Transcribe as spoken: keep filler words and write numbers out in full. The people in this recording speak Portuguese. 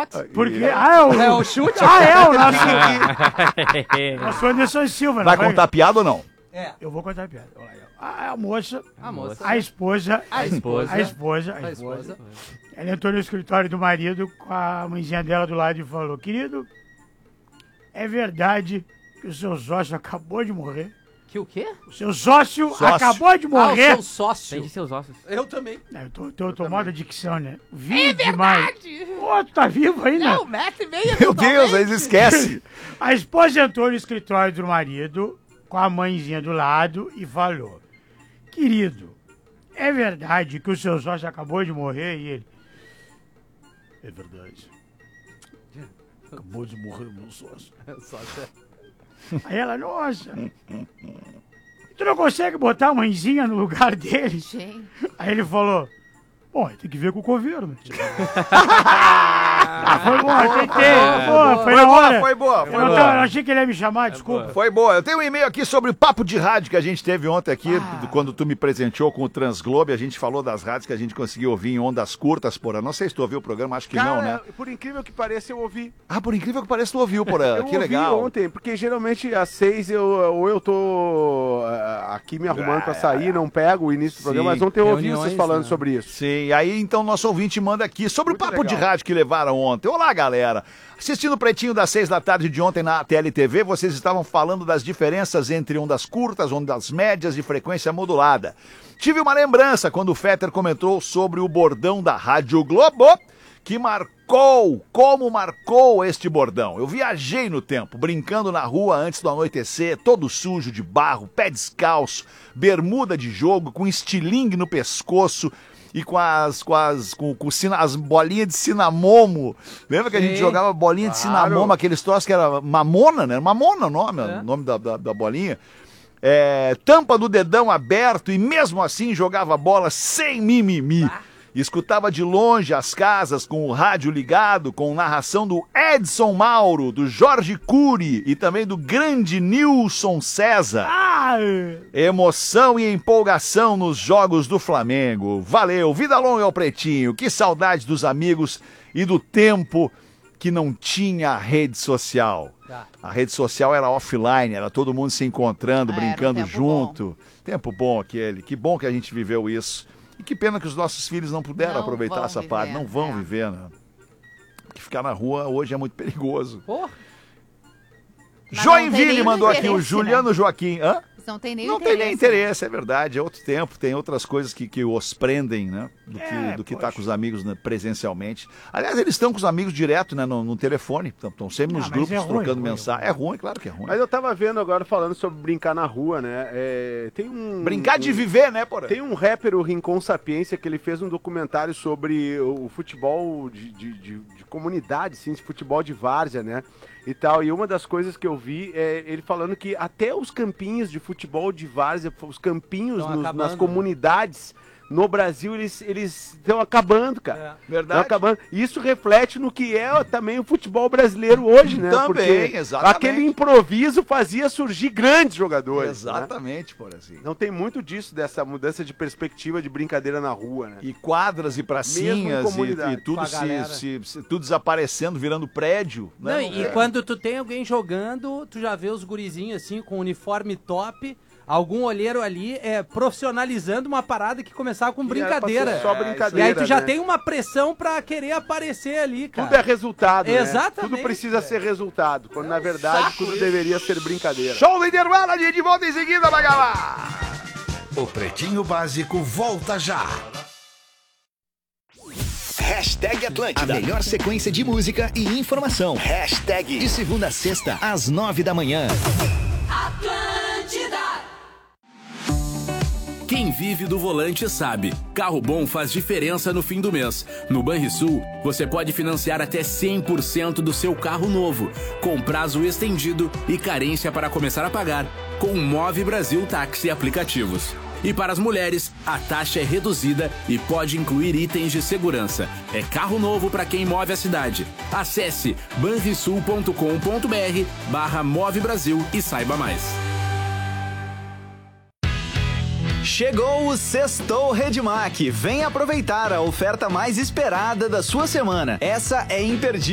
boxe. Porque, ah, é o, É o chute? Ah, é o nosso, nosso Anderson Silva. Vai não contar piada ou não? É. Eu vou contar a piada. A, a moça, A moça. a esposa, A esposa. a esposa, a A esposa, esposa. ela entrou no escritório do marido com a mãezinha dela do lado e falou: querido, é verdade que o seu sócio acabou de morrer? Que o quê? O seu sócio, Sócio. acabou de Ah, o morrer? seu sócio. Tem de seus ossos. Eu também. É, Eu tô, tô, tô modo dicção, né? Vivo demais. Pô, tu tá vivo ainda? Não, mete meio. Meu Deus, eles esquecem. A esposa entrou no escritório do marido com a mãezinha do lado e falou: querido, é verdade que o seu sócio acabou de morrer? E ele: é verdade. Acabou de morrer o meu sócio. Aí ela: nossa, tu não consegue botar a mãezinha no lugar dele? Gente. Aí ele falou: bom, tem que ver com o governo. Ah, foi boa, tentei. Boa, foi Foi na boa, hora. foi boa, Eu foi não boa. tava- eu achei que ele ia me chamar, desculpa. Foi boa. Eu tenho um e-mail aqui sobre o papo de rádio que a gente teve ontem aqui, Ah. do- quando tu me presenteou com o Transglobe. A gente falou das rádios que a gente conseguiu ouvir em ondas curtas, porra. Não sei se tu ouviu o programa, acho que Cara, não, né? por incrível que pareça, eu ouvi. Ah, por incrível que pareça, tu ouviu, porra. Eu Que ouvi legal. ontem, porque geralmente às seis eu, ou eu tô ah, aqui me arrumando pra sair, não pego o início do programa, Sim. mas ontem eu ouvi Reuniões, vocês falando né? sobre isso. Sim, aí então nosso ouvinte manda aqui sobre Muito o papo de legal. rádio que levaram ontem. Olá, galera. Assistindo o Pretinho das seis da tarde de ontem na T L T V, vocês estavam falando das diferenças entre ondas curtas, ondas médias de frequência modulada. Tive uma lembrança quando o Fetter comentou sobre o bordão da Rádio Globo, que marcou, como marcou este bordão. Eu viajei no tempo, brincando na rua antes do anoitecer, todo sujo de barro, pé descalço, bermuda de jogo, com estilingue no pescoço e com as, com as, com, com sina- as bolinhas de cinamomo. Lembra que a gente Sim. jogava bolinha de Claro. cinamomo, aqueles troços que era mamona, né? Mamona o nome, É. o nome da, da, da bolinha. É, tampa do dedão aberto e mesmo assim jogava bola sem mimimi. Escutava de longe as casas com o rádio ligado, com narração do Edson Mauro, do Jorge Cury e também do grande Nilson César. Ah, Emoção e empolgação nos jogos do Flamengo. Valeu, vida longa ao Pretinho. Que saudade dos amigos e do tempo que não tinha rede social. Tá. A rede social era offline, era todo mundo se encontrando, Ah, era um brincando tempo junto. Tempo bom aquele. Que bom que a gente viveu isso. E que pena que os nossos filhos não puderam Não aproveitar vão essa viver, parte. Não vão é. viver, né? Porque ficar na rua hoje é muito perigoso. Porra. Mas não tem Joinville nem mandou aqui o interesse, Juliano Joaquim. Hã? Não tem nem Não interesse. tem nem interesse, é verdade. É outro tempo, tem outras coisas que, que os prendem, né? Do que, É, do que poxa. tá com os amigos, né, presencialmente. Aliás, eles estão com os amigos direto, né? No, no telefone. Estão sempre Ah, nos mas grupos é ruim, trocando ruim, mensagem. É ruim, claro que é ruim. Mas eu tava vendo agora falando sobre brincar na rua, né? É, tem um. Brincar de um- viver, né, porra? Tem um rapper, o Rincon Sapiência, que ele fez um documentário sobre o futebol de, de, de, de comunidade, sim, de futebol de várzea, né? E tal. E uma das coisas que eu vi é ele falando que até os campinhos de futebol de várzea, os campinhos Tão nos- acabando, nas né? comunidades no Brasil, eles eles estão acabando, cara. É. Estão Verdade. acabando. Isso reflete no que é também o futebol brasileiro hoje, né? Também, Porque exatamente. aquele improviso fazia surgir grandes jogadores. Né? Exatamente, por assim. Não tem muito disso, dessa mudança de perspectiva de brincadeira na rua, né? E quadras e pracinhas, e, comunidade, e tudo com a se, galera. se- se- tudo desaparecendo, virando prédio. Né? Não, Não e é. quando tu tem alguém jogando, tu já vê os gurizinhos assim, com uniforme top, algum olheiro ali é, profissionalizando uma parada que começava com brincadeira. Era pra ser só É, brincadeira. E aí tu já né? tem uma pressão pra querer aparecer ali, cara. Tudo é resultado, né? Exatamente, Tudo precisa ser resultado, quando na verdade tudo deveria ser brincadeira. Show do intervalo, a gente volta em seguida, Bagalá! O Pretinho Básico volta já. Hashtag Atlântida. A melhor sequência de música e informação. Hashtag. De segunda a sexta, às nove da manhã. Quem vive do volante sabe, carro bom faz diferença no fim do mês. No Banrisul, você pode financiar até cem por cento do seu carro novo, com prazo estendido e carência para começar a pagar, com o Move Brasil Táxi Aplicativos. E para as mulheres, a taxa é reduzida e pode incluir itens de segurança. É carro novo para quem move a cidade. Acesse banrisul ponto com ponto br barra Move Brasil e saiba mais. Chegou o Sextou Redmac. Vem aproveitar a oferta mais esperada da sua semana. Essa é imperdível.